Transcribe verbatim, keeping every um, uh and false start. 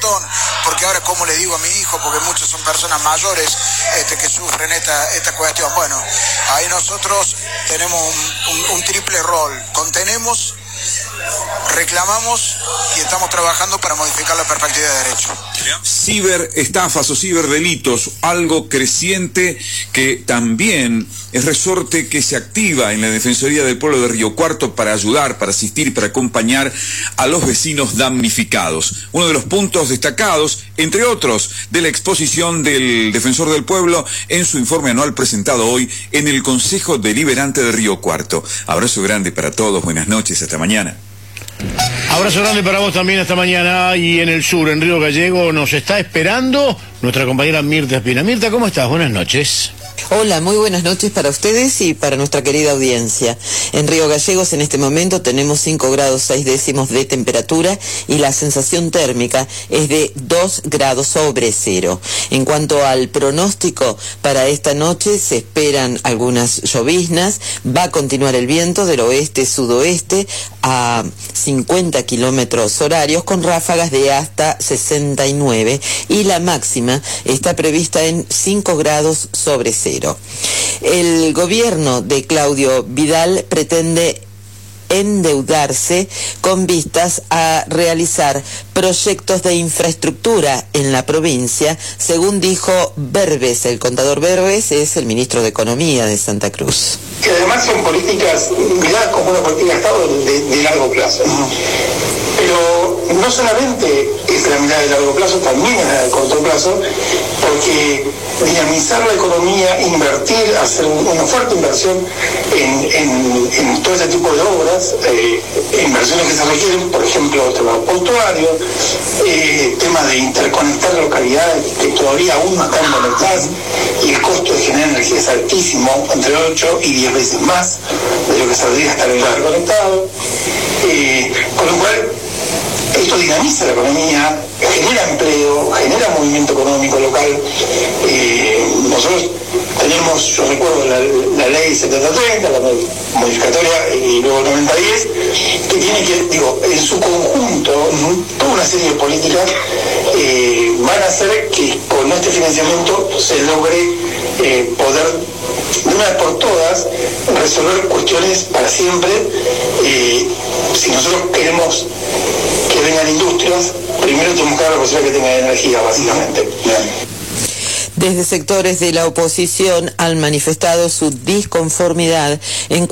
montón, porque ahora cómo le digo a mi hijo, porque muchos son personas mayores este, que sufren esta, esta cuestión. Bueno, ahí nosotros tenemos un, un, un triple rol, contenemos, reclamamos y estamos trabajando para modificar la perspectiva de derecho. Ciberestafas o ciberdelitos, algo creciente que también es resorte que se activa en la Defensoría del Pueblo de Río Cuarto para ayudar, para asistir, para acompañar a los vecinos damnificados. Uno de los puntos destacados, entre otros, de la exposición del Defensor del Pueblo en su informe anual presentado hoy en el Consejo Deliberante de Río Cuarto. Abrazo grande para todos, buenas noches, hasta mañana. Abrazo grande para vos también esta mañana. Y en el sur, en Río Gallego, nos está esperando nuestra compañera Mirta Espina. Mirta, ¿cómo estás? Buenas noches. Hola, muy buenas noches para ustedes y para nuestra querida audiencia. En Río Gallegos en este momento tenemos cinco grados seis décimos de temperatura y la sensación térmica es de dos grados sobre cero. En cuanto al pronóstico, para esta noche se esperan algunas lloviznas, va a continuar el viento del oeste-sudoeste a cincuenta kilómetros horarios con ráfagas de hasta sesenta y nueve y la máxima está prevista en cinco grados sobre cero. El gobierno de Claudio Vidal pretende endeudarse con vistas a realizar proyectos de infraestructura en la provincia, según dijo Berbes. El contador Berbes es el ministro de Economía de Santa Cruz. Que además son políticas miradas como una política de Estado de, de largo plazo. Pero no solamente es la mirada de largo plazo, también es la de corto plazo, porque dinamizar la economía, invertir, hacer una fuerte inversión en, en, en todo este tipo de obras, eh, inversiones que se requieren, por ejemplo, temas portuarios, eh, temas de interconectar localidades que todavía aún no están conectadas y el costo de generar energía es altísimo, entre ocho y diez veces más de lo que saldría estar interconectado. Eh, con lo cual, esto dinamiza la economía, genera empleo, genera movimiento económico local. Eh, nosotros tenemos, yo recuerdo la, la ley setenta treinta, la modificatoria, y luego noventa diez, que tiene que, digo, en su conjunto, toda una serie de políticas eh, van a hacer que con este financiamiento se logre eh, poder, de una vez por todas, resolver cuestiones para siempre. Eh, si nosotros queremos que vengan industrias, primero tenemos que dar la posibilidad que tengan energía, básicamente. Bien. Desde sectores de la oposición han manifestado su disconformidad en cuanto